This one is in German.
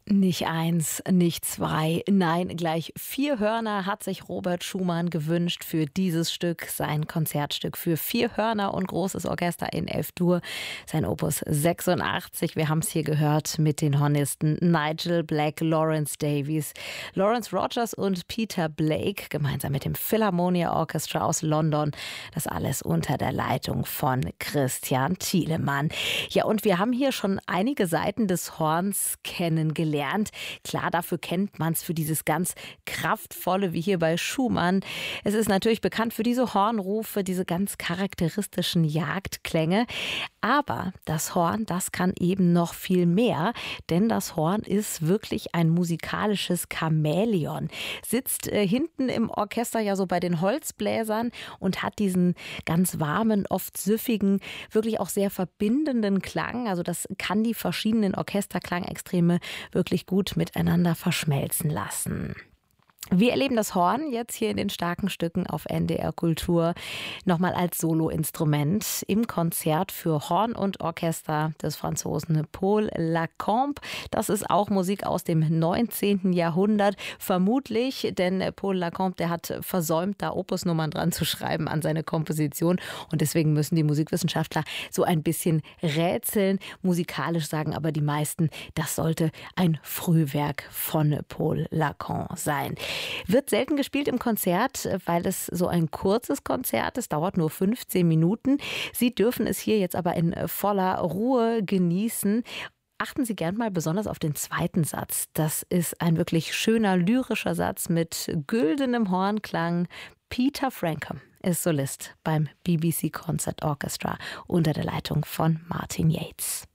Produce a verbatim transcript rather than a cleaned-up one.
Nicht eins, nicht zwei, nein, gleich vier Hörner hat sich Robert Schumann gewünscht für dieses Stück, sein Konzertstück für vier Hörner und großes Orchester in F-Dur, sein Opus sechsundachtzig. Wir haben es hier gehört mit den Hornisten Nigel Black, Lawrence Davies, Lawrence Rogers und Peter Blake, gemeinsam mit dem Philharmonia Orchestra aus London. Das alles unter der Leitung von Christian Thielemann. Ja, und wir haben hier schon einige Seiten des Horns kennengelernt. Klar, dafür kennt man es für dieses ganz kraftvolle, wie hier bei Schumann. Es ist natürlich bekannt für diese Hornrufe, diese ganz charakteristischen Jagdklänge. Aber das Horn, das kann eben noch viel mehr, denn das Horn ist wirklich ein musikalisches Chamäleon. Sitzt äh, hinten im Orchester ja so bei den Holzbläsern und hat diesen ganz warmen, oft süffigen, wirklich auch sehr verbindenden Klang. Also das kann die verschiedenen Orchesterklangextreme wirklich gut miteinander verschmelzen lassen. Wir erleben das Horn jetzt hier in den starken Stücken auf N D R Kultur nochmal als Soloinstrument im Konzert für Horn und Orchester des Franzosen Paul Lacombe. Das ist auch Musik aus dem neunzehnten Jahrhundert, vermutlich, denn Paul Lacombe, der hat versäumt, da Opusnummern dran zu schreiben an seine Komposition und deswegen müssen die Musikwissenschaftler so ein bisschen rätseln. Musikalisch sagen aber die meisten, das sollte ein Frühwerk von Paul Lacombe sein. Wird selten gespielt im Konzert, weil es so ein kurzes Konzert ist, dauert nur fünfzehn Minuten. Sie dürfen es hier jetzt aber in voller Ruhe genießen. Achten Sie gern mal besonders auf den zweiten Satz. Das ist ein wirklich schöner lyrischer Satz mit güldenem Hornklang. Peter Frampton ist Solist beim B B C Concert Orchestra unter der Leitung von Martin Yates.